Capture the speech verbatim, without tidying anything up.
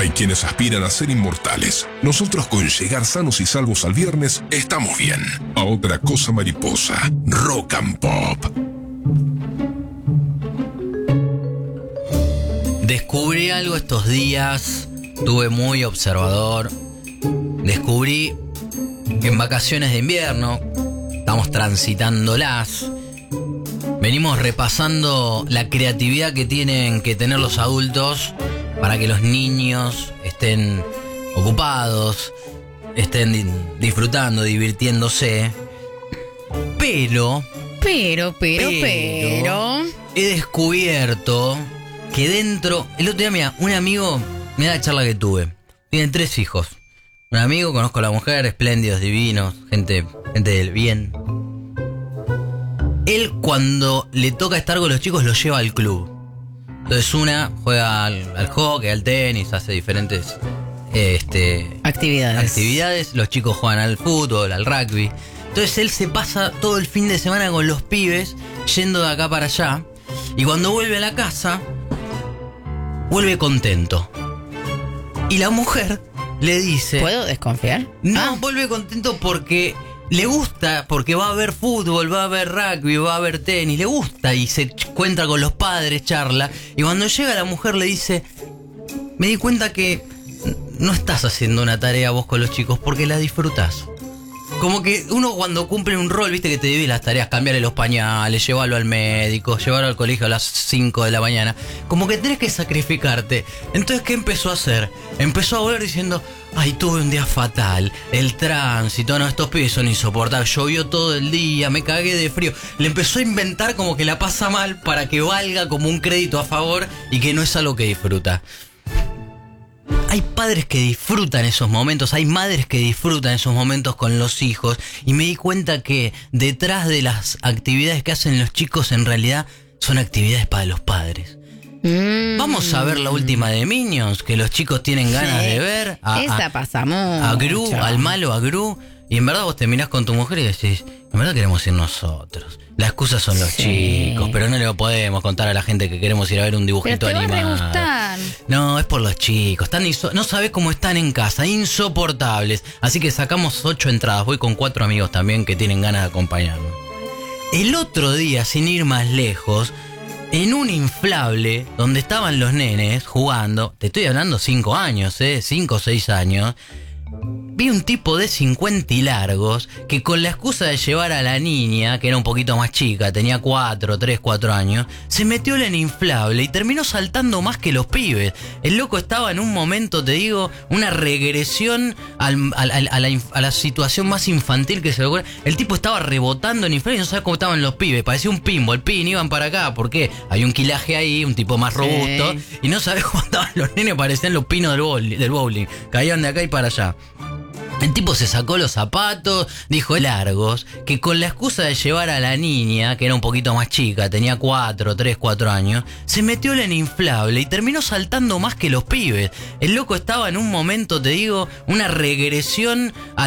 Hay quienes aspiran a ser inmortales. Nosotros, con llegar sanos y salvos al viernes, estamos bien. A otra cosa mariposa. Rock and Pop. Descubrí algo estos días. Estuve muy observador. Descubrí que en vacaciones de invierno, estamos transitándolas, venimos repasando la creatividad que tienen que tener los adultos para que los niños estén ocupados, estén disfrutando, divirtiéndose. Pero, Pero, pero, pero, pero... he descubierto que dentro... El otro día, mira, un amigo, mira la charla que tuve. Tiene tres hijos. Un amigo, conozco a la mujer, espléndidos, divinos, gente, gente del bien. Él, cuando le toca estar con los chicos, los lleva al club. Entonces una juega al, al hockey, al tenis, hace diferentes este, actividades. actividades. Los chicos juegan al fútbol, al rugby. Entonces él se pasa todo el fin de semana con los pibes, yendo de acá para allá. Y cuando vuelve a la casa, vuelve contento. Y la mujer le dice... ¿Puedo desconfiar? No, ah. vuelve contento porque le gusta, porque va a ver fútbol, va a ver rugby, va a ver tenis, le gusta y se encuentra con los padres, charla. Y cuando llega la mujer le dice, me di cuenta que no estás haciendo una tarea vos con los chicos porque la disfrutás. Como que uno cuando cumple un rol, viste que te divide las tareas, cambiarle los pañales, llevarlo al médico, llevarlo al colegio a las cinco de la mañana. Como que tenés que sacrificarte. Entonces, ¿qué empezó a hacer? Empezó a volver diciendo, ay, tuve un día fatal, el tránsito, no, estos pibes son insoportables, llovió todo el día, me cagué de frío. Le empezó a inventar como que la pasa mal para que valga como un crédito a favor y que no es algo que disfruta. Hay padres que disfrutan esos momentos, hay madres que disfrutan esos momentos con los hijos, y me di cuenta que detrás de las actividades que hacen los chicos en realidad son actividades para los padres. Mm. Vamos a ver la última de Minions, que los chicos tienen ganas sí. de ver. A, Esa a, pasa mucho. A Gru, al malo, a Gru, y en verdad vos te mirás con tu mujer y decís, en verdad queremos ir nosotros. La excusa son los sí. chicos, pero no le podemos contar a la gente que queremos ir a ver un dibujito pero te animado. Va a gustar. No, es por los chicos. Están inso- no sabés cómo están en casa, insoportables. Así que sacamos ocho entradas. Voy con cuatro amigos también que tienen ganas de acompañarnos. El otro día, sin ir más lejos, en un inflable donde estaban los nenes jugando, te estoy hablando cinco años, eh, cinco o seis años. Vi un tipo de cincuenta y largos que con la excusa de llevar a la niña, que era un poquito más chica, tenía cuatro, tres, cuatro años, se metió en el inflable y terminó saltando más que los pibes. El loco estaba en un momento, te digo, una regresión al, al, al, a, la, a la situación más infantil que se le ocurre. El tipo estaba rebotando en inflable y no sabía cómo estaban los pibes. Parecía un pinball, pin, iban para acá. ¿Por qué? Hay un quilaje ahí, un tipo más robusto. Sí. Y no sabés cómo estaban los nenes, parecían los pinos del bowling, del bowling. Caían de acá y para allá. El tipo se sacó los zapatos, dijo largos, que con la excusa de llevar a la niña, que era un poquito más chica, tenía cuatro, tres, cuatro años, se metió en el inflable y terminó saltando más que los pibes. El loco estaba en un momento, te digo, una regresión al